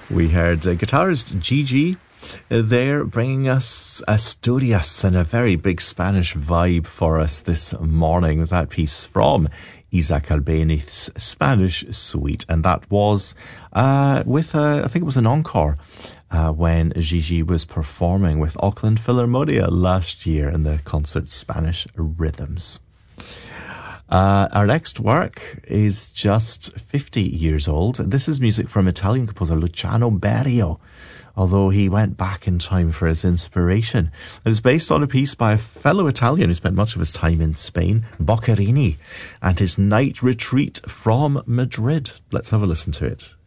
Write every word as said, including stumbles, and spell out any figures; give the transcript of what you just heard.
We heard uh, guitarist Gigi uh, there bringing us Asturias and a very big Spanish vibe for us this morning with that piece from Isaac Albéniz's Spanish Suite. And that was uh, with, uh, I think it was an encore uh, when Gigi was performing with Auckland Philharmonia last year in the concert Spanish Rhythms. Uh, our next work is just fifty years old. This is music from Italian composer Luciano Berio, although he went back in time for his inspiration. It is based on a piece by a fellow Italian who spent much of his time in Spain, Boccherini, and his night retreat from Madrid. Let's have a listen to it.